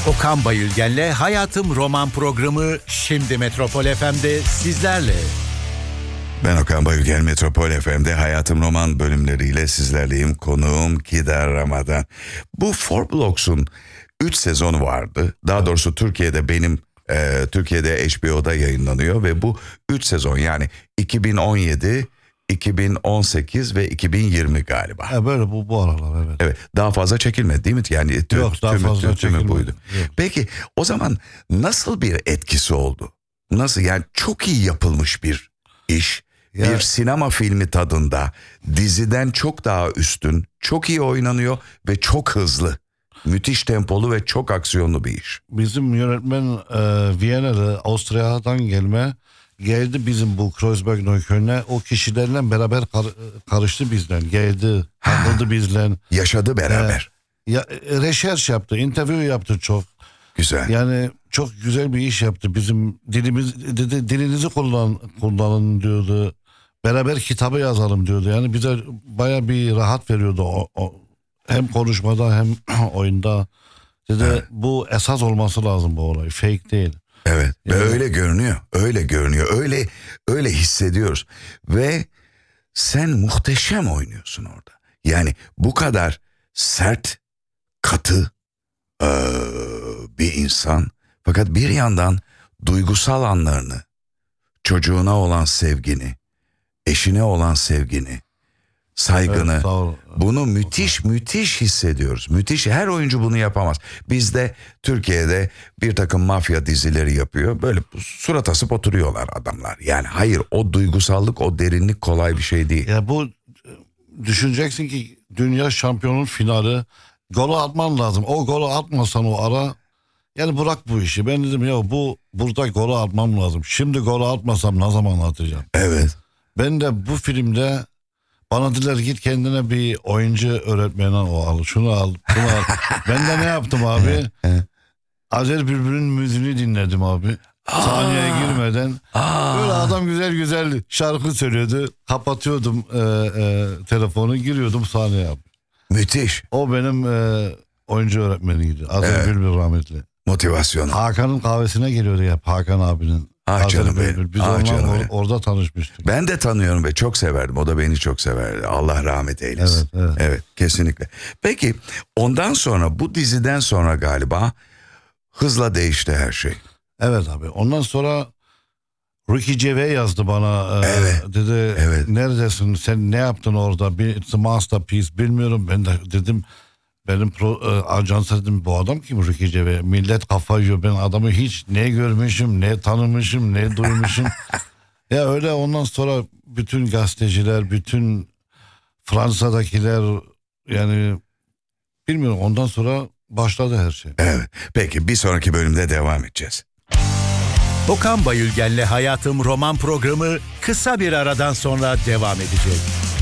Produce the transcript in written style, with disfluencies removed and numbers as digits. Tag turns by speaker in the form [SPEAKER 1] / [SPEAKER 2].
[SPEAKER 1] Okan Bayülgen'le Hayatım Roman programı şimdi Metropol FM'de sizlerle.
[SPEAKER 2] Ben Okan Bayülgen, Metropol FM'de Hayatım Roman bölümleriyle sizlerleyim. Konuğum Kidar Ramadan. Bu Four Blocks'un 3 sezonu vardı. Daha doğrusu Türkiye'de HBO'da yayınlanıyor ve bu 3 sezon, yani 2017, 2018 ve 2020 galiba.
[SPEAKER 3] Böyle bu aralar, evet.
[SPEAKER 2] Evet, daha fazla çekilmedi değil mi? Yani
[SPEAKER 3] Yok, daha fazla çekilmedi.
[SPEAKER 2] Buydu.
[SPEAKER 3] Yok.
[SPEAKER 2] Peki o zaman nasıl bir etkisi oldu? Nasıl, yani çok iyi yapılmış bir iş.
[SPEAKER 3] Ya,
[SPEAKER 2] bir sinema filmi tadında, diziden çok daha üstün, çok iyi oynanıyor ve çok hızlı. Müthiş tempolu ve çok aksiyonlu bir iş.
[SPEAKER 3] bizim yönetmen Viyana'da, Avusturya'dan geldi bizim bu Kreuzberg Neukölln'e, o kişilerle beraber karıştı bizden. Geldi, takıldı bizle.
[SPEAKER 2] Yaşadı beraber.
[SPEAKER 3] Research yaptı, interview yaptı çok.
[SPEAKER 2] Güzel.
[SPEAKER 3] Yani çok güzel bir iş yaptı. Bizim dilinizi kullanın diyordu. Beraber kitabı yazalım diyordu. Yani bize baya bir rahat veriyordu. Hem konuşmada hem oyunda. Dedi, evet. Bu esas olması lazım bu olay. Fake değil.
[SPEAKER 2] Evet.
[SPEAKER 3] Yani,
[SPEAKER 2] ve öyle görünüyor. Öyle görünüyor. Öyle hissediyoruz. Ve sen muhteşem oynuyorsun orada. Yani bu kadar sert, katı bir insan, fakat bir yandan duygusal anlarını, çocuğuna olan sevgini, eşine olan sevgini, saygını,
[SPEAKER 3] evet,
[SPEAKER 2] bunu müthiş hissediyoruz. Müthiş, her oyuncu bunu yapamaz. Bizde Türkiye'de bir takım mafya dizileri yapıyor. Böyle surat asıp oturuyorlar adamlar. Yani hayır, o duygusallık, o derinlik kolay bir şey değil.
[SPEAKER 3] Ya bu, düşüneceksin ki dünya şampiyonun finali, golü atman lazım. O golü atmasan o ara, yani bırak bu işi. Ben dedim ya, burada golü atmam lazım. Şimdi golü atmasam ne zaman atacağım?
[SPEAKER 2] Evet.
[SPEAKER 3] Ben de bu filmde bana dediler, git kendine bir oyuncu öğretmeni al. Şunu al, bunu al. Ben de ne yaptım abi? Azer Bülbül'ün müziğini dinledim abi. Sahneye girmeden. Böyle adam güzel şarkı söylüyordu. Kapatıyordum telefonu, giriyordum sahneye abi.
[SPEAKER 2] Müthiş.
[SPEAKER 3] O benim oyuncu öğretmeniydi. Azer Bülbül rahmetli.
[SPEAKER 2] Motivasyonu.
[SPEAKER 3] Hakan'ın kahvesine geliyordu ya, Hakan abinin.
[SPEAKER 2] Ah canım benim.
[SPEAKER 3] Biz onunla orada tanışmıştık.
[SPEAKER 2] Ben de tanıyorum ve çok severdim. O da beni çok severdi. Allah rahmet eylesin. Evet, kesinlikle. Peki ondan sonra, bu diziden sonra galiba hızla değişti her şey.
[SPEAKER 3] Evet abi. Ondan sonra Ricky Gervais yazdı bana. Dedi, neredesin? Sen ne yaptın orada? It's a masterpiece. Bilmiyorum. Ben de dedim, benim ajansa dedim, bu adam kim Ricky Gervais? Millet kafayı yiyor. Ben adamı hiç ne görmüşüm, ne tanımışım, ne duymuşum. Ya öyle, ondan sonra bütün gazeteciler, bütün Fransa'dakiler, yani bilmiyorum, ondan sonra başladı her şey.
[SPEAKER 2] Evet. Peki bir bölümde devam edeceğiz.
[SPEAKER 1] Okan Bayülgen'le Hayatım Roman programı kısa bir aradan sonra devam edecek.